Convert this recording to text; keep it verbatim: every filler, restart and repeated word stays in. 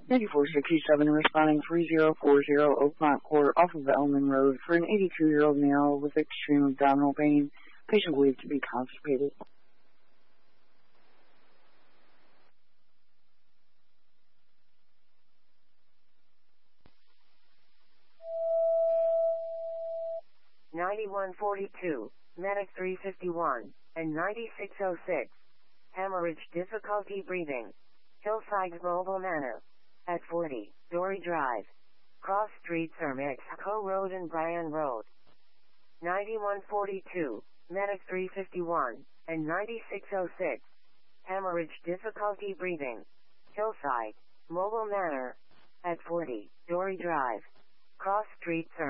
ninety-four sixty-seven responding three zero four zero Oakmont Court off of Elman Road for an eighty-two-year-old male with extreme abdominal pain. Patient believed to be constipated. ninety-one forty-two, Medic three fifty-one, and ninety-six oh six. Hemorrhage difficulty breathing. Hillside Mobile Manor. At forty, Dory Drive. Cross Streets are Mexico Road and Bryan Road. ninety-one forty-two, Medic three fifty-one, and ninety-six oh six. Hemorrhage difficulty breathing. Hillside Mobile Manor. At forty, Dory Drive. Cross Streets are